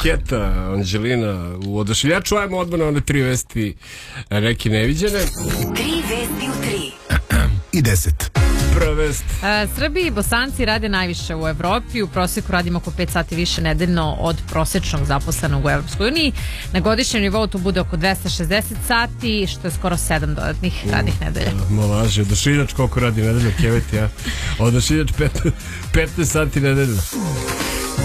Keta, Anđelina u odašiljaču. Ajmo odmah na one 3 vesti neke neviđene. 3 vesti u 3 i 10. Prva vest. Srbi i Bosanci rade najviše u Evropi. U prosjeku radimo oko 5 sati više nedeljno od prosječnog zaposlenog u Evropskoj uniji. Na godišnjem nivou to bude oko 260 sati, što je skoro 7 dodatnih radnih nedelja. Malaže, odašiljač koliko radi nedeljno, keveti, ja. Odašiljač 15 sati nedeljno.